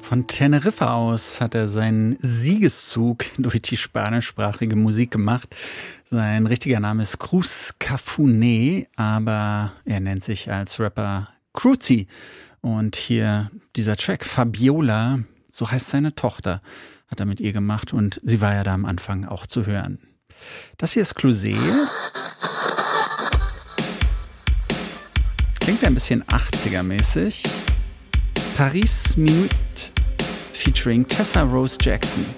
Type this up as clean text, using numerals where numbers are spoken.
Von Teneriffa aus hat er seinen Siegeszug durch die spanischsprachige Musik gemacht. Sein richtiger Name ist Cruz Cafuné, aber er nennt sich als Rapper Cruzy. Und hier dieser Track Fabiola, so heißt seine Tochter, hat er mit ihr gemacht und sie war ja da am Anfang auch zu hören. Das hier ist Clusé. Klingt ein bisschen 80er-mäßig. Paris Minute featuring Tessa Rose Jackson.